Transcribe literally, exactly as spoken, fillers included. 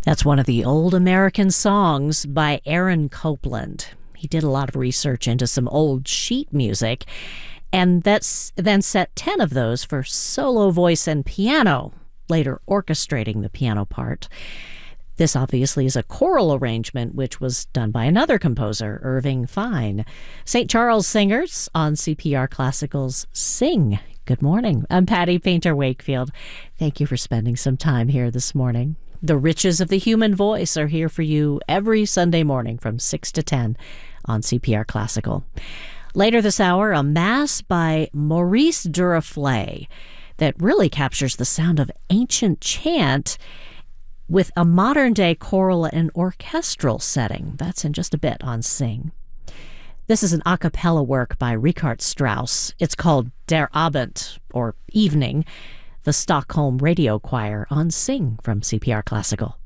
That's one of the old American songs by Aaron Copland. He did a lot of research into some old sheet music, and that's then set ten of those for solo voice and piano, later orchestrating the piano part. This obviously is a choral arrangement, which was done by another composer, Irving Fine. Saint Charles Singers on C P R Classical's Sing. Good morning. I'm Patty Painter Wakefield. Thank you for spending some time here this morning. The riches of the human voice are here for you every Sunday morning from six to ten on C P R Classical. Later this hour, a mass by Maurice Duraflay that really captures the sound of ancient chant with a modern-day choral and orchestral setting. That's in just a bit on Sing. This is an a cappella work by Richard Strauss. It's called Der Abend, or Evening, the Stockholm Radio Choir on Sing from C P R Classical.